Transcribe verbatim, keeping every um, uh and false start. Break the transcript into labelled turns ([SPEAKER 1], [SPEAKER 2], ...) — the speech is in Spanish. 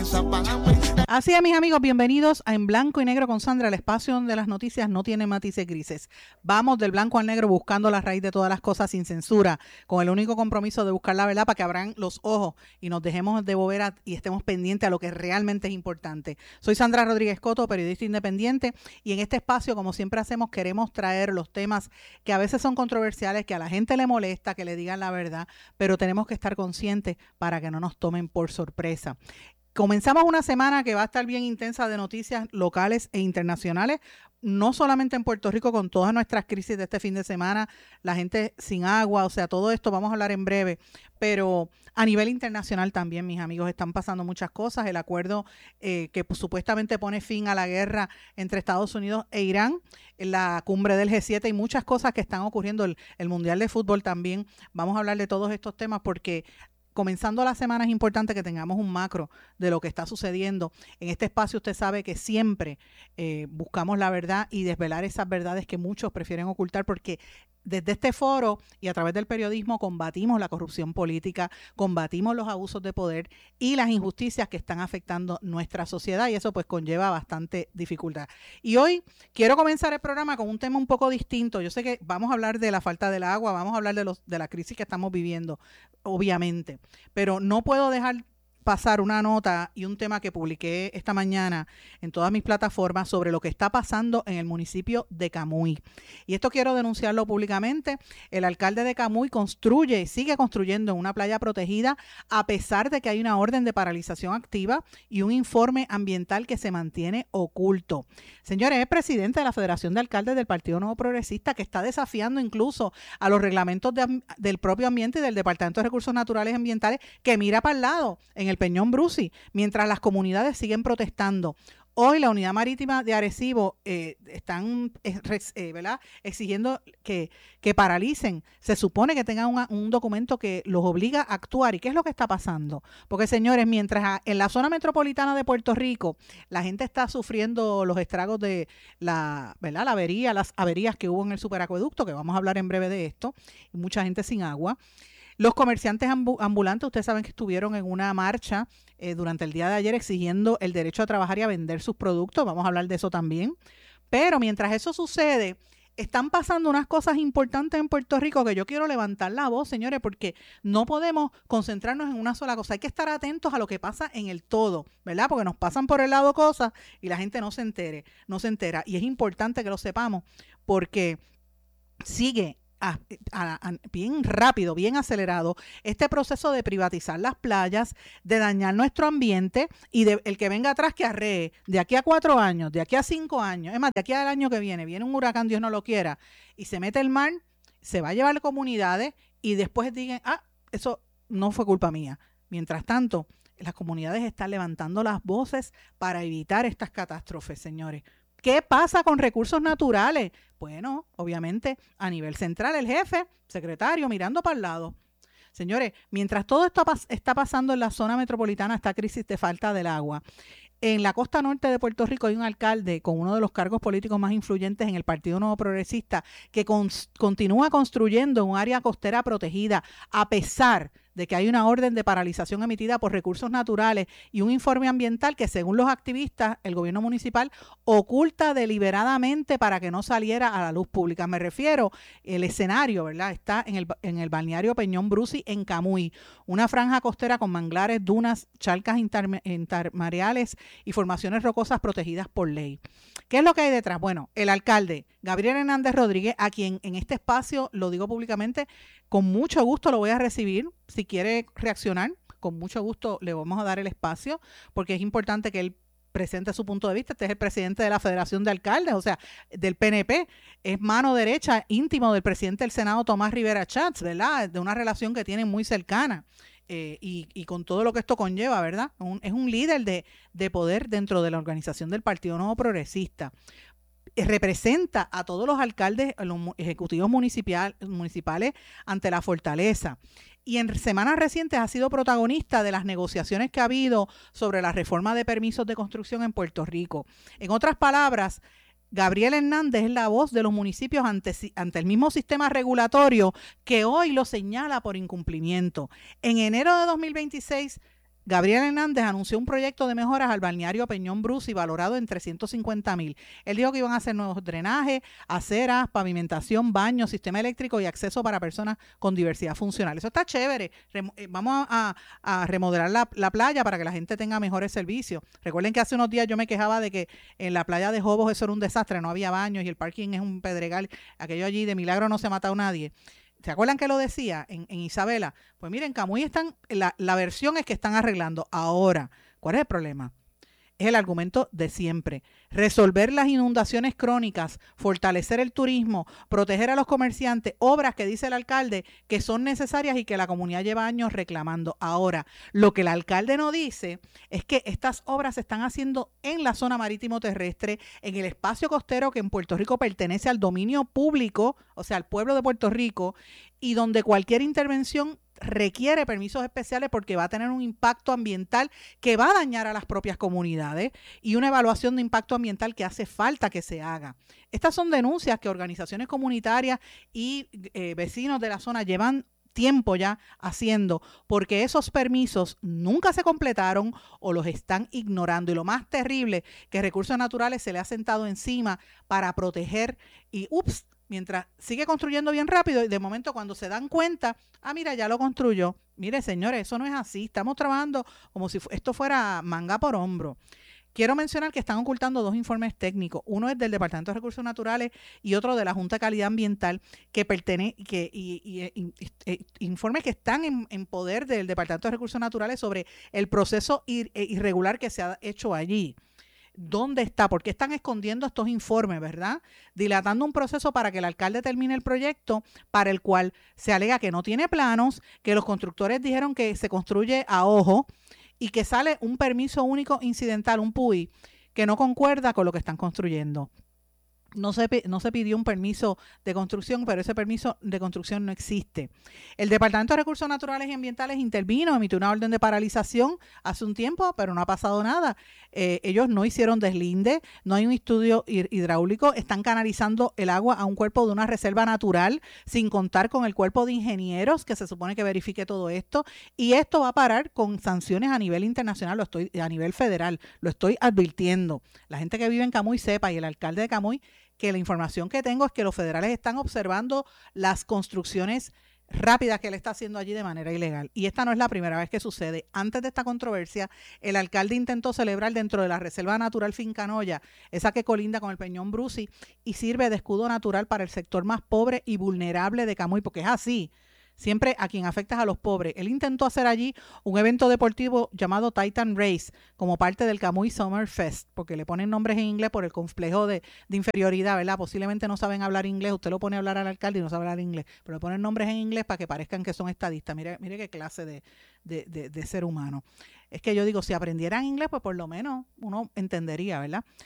[SPEAKER 1] Así es, mis amigos, bienvenidos a En Blanco y Negro con Sandra, el espacio donde las noticias no tienen matices grises. Vamos del blanco al negro buscando la raíz de todas las cosas sin censura, con el único compromiso de buscar la verdad para que abran los ojos y nos dejemos de bobera y estemos pendientes a lo que realmente es importante. Soy Sandra Rodríguez Coto, periodista independiente, y en este espacio, como siempre hacemos, queremos traer los temas que a veces son controversiales, que a la gente le molesta, que le digan la verdad, pero tenemos que estar conscientes para que no nos tomen por sorpresa. Comenzamos una semana que va a estar bien intensa de noticias locales e internacionales, no solamente en Puerto Rico con todas nuestras crisis de este fin de semana, la gente sin agua, o sea, todo esto vamos a hablar en breve, pero a nivel internacional también, mis amigos, están pasando muchas cosas. El acuerdo eh, que pues, supuestamente pone fin a la guerra entre Estados Unidos e Irán, la cumbre del G siete y muchas cosas que están ocurriendo, el, el Mundial de Fútbol también. Vamos a hablar de todos estos temas porque comenzando la semana es importante que tengamos un macro de lo que está sucediendo. En este espacio usted sabe que siempre eh, buscamos la verdad y desvelar esas verdades que muchos prefieren ocultar, porque desde este foro y a través del periodismo combatimos la corrupción política, combatimos los abusos de poder y las injusticias que están afectando nuestra sociedad, y eso pues conlleva bastante dificultad. Y hoy quiero comenzar el programa con un tema un poco distinto. Yo sé que vamos a hablar de la falta del agua, vamos a hablar de, los, de la crisis que estamos viviendo, obviamente, pero no puedo dejar pasar una nota y un tema que publiqué esta mañana en todas mis plataformas sobre lo que está pasando en el municipio de Camuy. Y esto quiero denunciarlo públicamente. El alcalde de Camuy construye y sigue construyendo en una playa protegida a pesar de que hay una orden de paralización activa y un informe ambiental que se mantiene oculto. Señores, es presidente de la Federación de Alcaldes del Partido Nuevo Progresista, que está desafiando incluso a los reglamentos de, del propio ambiente y del Departamento de Recursos Naturales y Ambientales, que mira para el lado en el Peñón Brusi, mientras las comunidades siguen protestando. Hoy la Unidad Marítima de Arecibo eh, están eh, eh, ¿verdad? exigiendo que, que paralicen. Se supone que tengan una, un documento que los obliga a actuar. ¿Y qué es lo que está pasando? Porque, señores, mientras a, en la zona metropolitana de Puerto Rico la gente está sufriendo los estragos de la, ¿verdad? la avería, las averías que hubo en el superacueducto, que vamos a hablar en breve de esto, y mucha gente sin agua. Los comerciantes ambulantes, ustedes saben que estuvieron en una marcha eh, durante el día de ayer exigiendo el derecho a trabajar y a vender sus productos. Vamos a hablar de eso también. Pero mientras eso sucede, están pasando unas cosas importantes en Puerto Rico que yo quiero levantar la voz, señores, porque no podemos concentrarnos en una sola cosa. Hay que estar atentos a lo que pasa en el todo, ¿verdad? Porque nos pasan por el lado cosas y la gente no se entere, no se entera. Y es importante que lo sepamos porque sigue A, a, a, bien rápido, bien acelerado, este proceso de privatizar las playas, de dañar nuestro ambiente y de el que venga atrás que arree. De aquí a cuatro años, de aquí a cinco años, es más, de aquí al año que viene, viene un huracán, Dios no lo quiera, y se mete el mar, se va a llevar comunidades y después digan, ah, eso no fue culpa mía. Mientras tanto, las comunidades están levantando las voces para evitar estas catástrofes, señores. ¿Qué pasa con recursos naturales? Bueno, obviamente a nivel central el jefe, secretario, mirando para el lado. Señores, mientras todo esto está pasando en la zona metropolitana, esta crisis de falta del agua, en la costa norte de Puerto Rico hay un alcalde con uno de los cargos políticos más influyentes en el Partido Nuevo Progresista que con, continúa construyendo un área costera protegida a pesar de que hay una orden de paralización emitida por Recursos Naturales y un informe ambiental que, según los activistas, el gobierno municipal oculta deliberadamente para que no saliera a la luz pública. Me refiero, el escenario, ¿verdad? Está en el, en el balneario Peñón Brusi, en Camuy, una franja costera con manglares, dunas, charcas interme, intermareales y formaciones rocosas protegidas por ley. ¿Qué es lo que hay detrás? Bueno, el alcalde Gabriel Hernández Rodríguez, a quien en este espacio, lo digo públicamente, con mucho gusto lo voy a recibir. Si quiere reaccionar, con mucho gusto le vamos a dar el espacio, porque es importante que él presente su punto de vista. Este es el presidente de la Federación de Alcaldes, o sea, del P N P, es mano derecha íntimo del presidente del Senado, Tomás Rivera Chats, ¿verdad? De una relación que tienen muy cercana. Eh, y, y con todo lo que esto conlleva, ¿verdad? Un, es un líder de, de poder dentro de la organización del Partido Nuevo Progresista. Representa a todos los alcaldes, los ejecutivos municipal, municipales ante la fortaleza. Y en semanas recientes ha sido protagonista de las negociaciones que ha habido sobre la reforma de permisos de construcción en Puerto Rico. En otras palabras, Gabriel Hernández es la voz de los municipios ante, ante el mismo sistema regulatorio que hoy lo señala por incumplimiento. En enero de dos mil veintiséis Gabriel Hernández anunció un proyecto de mejoras al balneario Peñón Bruci valorado en trescientos cincuenta mil. Él dijo que iban a hacer nuevos drenajes, aceras, pavimentación, baños, sistema eléctrico y acceso para personas con diversidad funcional. Eso está chévere. Rem eh, vamos a, a, a remodelar la, la playa para que la gente tenga mejores servicios. Recuerden que hace unos días yo me quejaba de que en la playa de Jobos eso era un desastre, no había baños y el parking es un pedregal. Aquello allí de milagro no se ha matado nadie. ¿Se acuerdan que lo decía en, en Isabela? Pues miren, Camuy están, la, la versión es que están arreglando. Ahora, ¿cuál es el problema? Es el argumento de siempre. Resolver las inundaciones crónicas, fortalecer el turismo, proteger a los comerciantes, obras que dice el alcalde que son necesarias y que la comunidad lleva años reclamando. Ahora, lo que el alcalde no dice es que estas obras se están haciendo en la zona marítimo terrestre, en el espacio costero que en Puerto Rico pertenece al dominio público, o sea, al pueblo de Puerto Rico, y donde cualquier intervención requiere permisos especiales porque va a tener un impacto ambiental que va a dañar a las propias comunidades y una evaluación de impacto ambiental que hace falta que se haga. Estas son denuncias que organizaciones comunitarias y eh, vecinos de la zona llevan tiempo ya haciendo, porque esos permisos nunca se completaron o los están ignorando. Y lo más terrible, que Recursos Naturales se le ha sentado encima para proteger y ups, mientras sigue construyendo bien rápido y de momento cuando se dan cuenta, ah, mira, ya lo construyó. Mire, señores, eso no es así. Estamos trabajando como si esto fuera manga por hombro. Quiero mencionar que están ocultando dos informes técnicos. Uno es del Departamento de Recursos Naturales y otro de la Junta de Calidad Ambiental, que pertenece, que, y, y, y, y, informes que están en, en poder del Departamento de Recursos Naturales sobre el proceso ir, irregular que se ha hecho allí. ¿Dónde está? ¿Por qué están escondiendo estos informes, verdad? Dilatando un proceso para que el alcalde termine el proyecto para el cual se alega que no tiene planos, que los constructores dijeron que se construye a ojo y que sale un permiso único incidental, un P U I, que no concuerda con lo que están construyendo. No se, no se pidió un permiso de construcción, pero ese permiso de construcción no existe. El Departamento de Recursos Naturales y Ambientales intervino, emitió una orden de paralización hace un tiempo, pero no ha pasado nada. Eh, ellos no hicieron deslinde, no hay un estudio hidráulico, están canalizando el agua a un cuerpo de una reserva natural sin contar con el cuerpo de ingenieros que se supone que verifique todo esto, y esto va a parar con sanciones a nivel internacional, lo estoy, a nivel federal, lo estoy advirtiendo. La gente que vive en Camuy sepa, y el alcalde de Camuy, que la información que tengo es que los federales están observando las construcciones rápidas que él está haciendo allí de manera ilegal. Y esta no es la primera vez que sucede. Antes de esta controversia, el alcalde intentó celebrar dentro de la Reserva Natural Fincanoya, esa que colinda con el Peñón Bruci, y sirve de escudo natural para el sector más pobre y vulnerable de Camuy, porque es así. Siempre a quien afecta es a los pobres. Él intentó hacer allí un evento deportivo llamado Titan Race como parte del Camuy Summer Fest, porque le ponen nombres en inglés por el complejo de, de inferioridad, ¿verdad? Posiblemente no saben hablar inglés, usted lo pone a hablar al alcalde y no sabe hablar inglés, pero le ponen nombres en inglés para que parezcan que son estadistas. Mire, mire qué clase de, de, de, de ser humano. Es que yo digo, si aprendieran inglés, pues por lo menos uno entendería, ¿verdad?